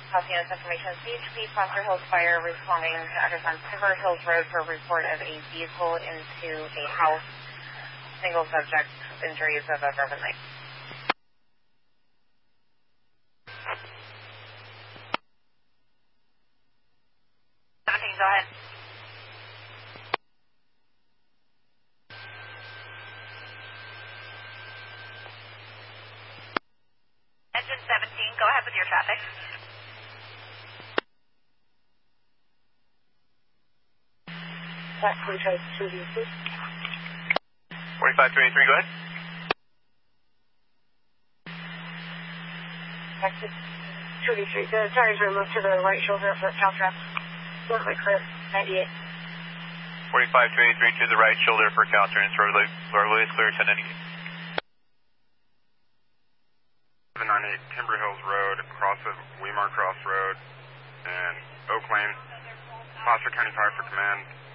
Calcinos information. CHP Foster Hills Fire responding to address on Timber Hills Road for a report of a vehicle into a house. Single subject, injuries of a broken leg. Go ahead. Engine 17, go ahead with your traffic. Tax 4523, 4523, go ahead. Tax 223, the tires are moved to the right shoulder for Caltrans. Roadway clear, 98. 4523 to the right shoulder for Caltrans, roadway is clear, 1098. 798 Timber Hills Road, across of Weimar Cross Road, and Oak Lane. Foster County Fire for command.